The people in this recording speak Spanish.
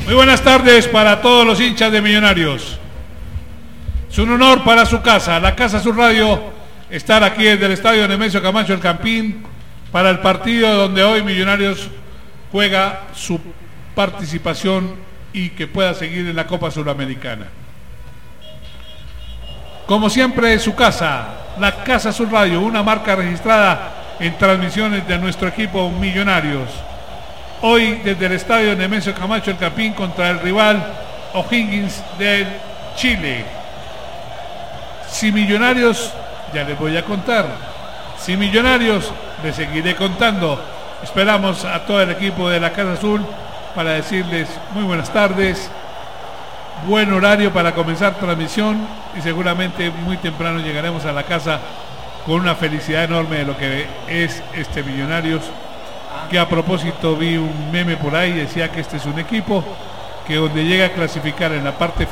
Muy buenas tardes para todos los hinchas de Millonarios. Es un honor para su casa, la Casa Azul Radio, estar aquí desde el estadio Nemesio Camacho El Campín para el partido donde hoy Millonarios juega su participación y que pueda seguir en la Copa Suramericana. Como siempre, en su casa, la Casa Azul Radio, una marca registrada en transmisiones de nuestro equipo Millonarios. Hoy desde el estadio Nemesio Camacho El Campín contra el rival O'Higgins del Chile. Si Millonarios, ya les voy a contar. Si Millonarios, les seguiré contando. Esperamos a todo el equipo de la Casa Azul para decirles muy buenas tardes, buen horario para comenzar transmisión y seguramente muy temprano llegaremos a la casa con una felicidad enorme de lo que es este Millonarios, que a propósito vi un meme por ahí, decía que este es un equipo que donde llega a clasificar en la parte